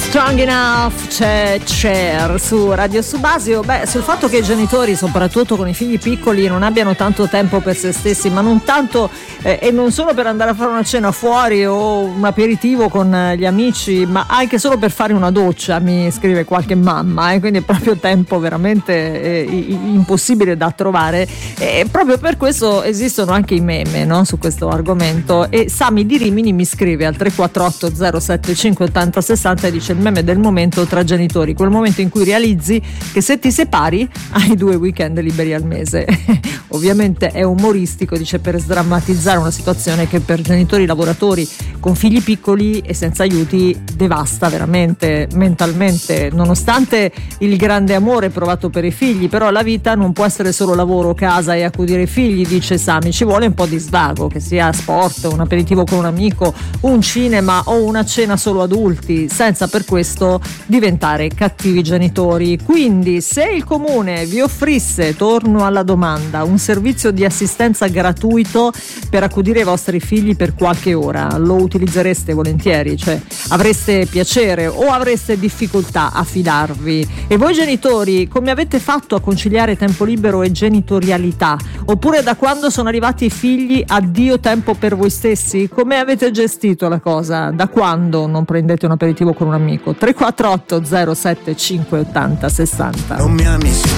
Strong Enough, c'è Cher su Radio Subasio. Sul fatto che i genitori, soprattutto con i figli piccoli, non abbiano tanto tempo per se stessi, ma non tanto e non solo per andare a fare una cena fuori o un aperitivo con gli amici, ma anche solo per fare una doccia, mi scrive qualche mamma, quindi è proprio tempo veramente impossibile da trovare, e proprio per questo esistono anche i meme, no? Su questo argomento. E Sami di Rimini mi scrive al 348 075 80 60 e dice: il meme del momento tra genitori, quel momento in cui realizzi che se ti separi hai 2 weekend liberi al mese. Ovviamente è umoristico, dice, per sdrammatizzare una situazione che per genitori lavoratori con figli piccoli e senza aiuti devasta veramente mentalmente. Nonostante il grande amore provato per i figli, però la vita non può essere solo lavoro, casa e accudire i figli, dice Sami. Ci vuole un po' di svago, che sia sport, un aperitivo con un amico, un cinema o una cena solo adulti, senza per questo diventare cattivi genitori. Quindi se il comune vi offrisse, torno alla domanda, un servizio di assistenza gratuito per accudire i vostri figli per qualche ora, lo utilizzereste volentieri? Cioè, avreste piacere o avreste difficoltà a fidarvi? E voi genitori, come avete fatto a conciliare tempo libero e genitorialità? Oppure da quando sono arrivati i figli addio tempo per voi stessi? Come avete gestito la cosa? Da quando non prendete un aperitivo con un amico? 348 075 80 60. Non mi ami,